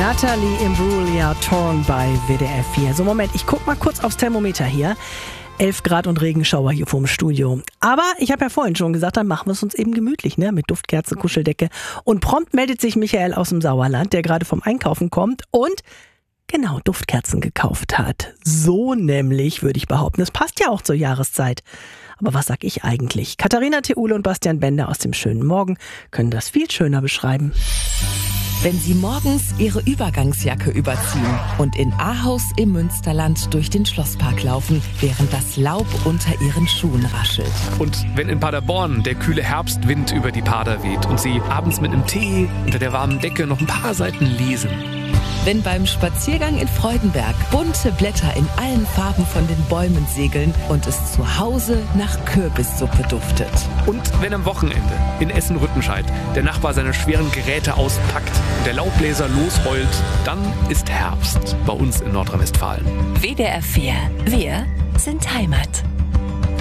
Natalie Imbruglia, Torn bei WDR 4. So, Moment, ich guck mal kurz aufs Thermometer hier. 11 Grad und Regenschauer hier vorm Studio. Aber ich habe ja vorhin schon gesagt, dann machen wir es uns eben gemütlich, ne? Mit Duftkerze, Kuscheldecke. Und prompt meldet sich Michael aus dem Sauerland, der gerade vom Einkaufen kommt und genau Duftkerzen gekauft hat. So nämlich, würde ich behaupten. Das passt ja auch zur Jahreszeit. Aber was sag ich eigentlich? Katharina Theule und Bastian Bender aus dem schönen Morgen können das viel schöner beschreiben. Wenn Sie morgens Ihre Übergangsjacke überziehen und in Ahaus im Münsterland durch den Schlosspark laufen, während das Laub unter Ihren Schuhen raschelt. Und wenn in Paderborn der kühle Herbstwind über die Pader weht und Sie abends mit einem Tee unter der warmen Decke noch ein paar Seiten lesen. Wenn beim Spaziergang in Freudenberg bunte Blätter in allen Farben von den Bäumen segeln und es zu Hause nach Kürbissuppe duftet. Und wenn am Wochenende in Essen-Rüttenscheid der Nachbar seine schweren Geräte auspackt und der Laubbläser losheult, dann ist Herbst bei uns in Nordrhein-Westfalen. WDR 4. Wir sind Heimat.